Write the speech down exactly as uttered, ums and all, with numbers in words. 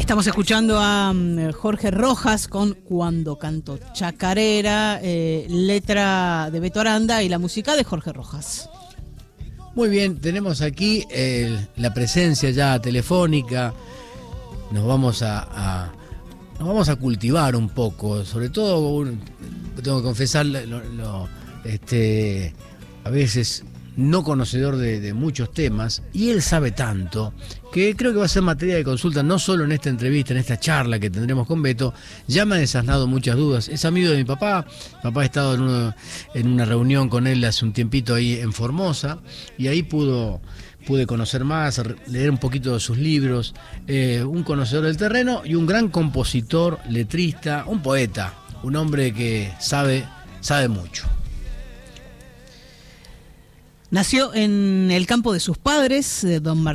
Estamos escuchando a um, Jorge Rojas con Cuando canto chacarera, eh, letra de Beto Aranda y la música de Jorge Rojas. Muy bien, tenemos aquí eh, la presencia ya telefónica. Nos vamos a, a nos vamos a cultivar un poco, sobre todo un, tengo que confesar lo, lo, este, a veces no conocedor de, de muchos temas, y él sabe tanto que creo que va a ser materia de consulta no solo en esta entrevista, en esta charla que tendremos con Beto. Ya me ha desasnado muchas dudas. Es amigo de mi papá. Mi papá ha estado en, uno, en una reunión con él hace un tiempito ahí en Formosa, y ahí pudo pude conocer más, leer un poquito de sus libros. Eh, un conocedor del terreno y un gran compositor, letrista, un poeta, un hombre que sabe, sabe mucho. Nació en el campo de sus padres, don Martín.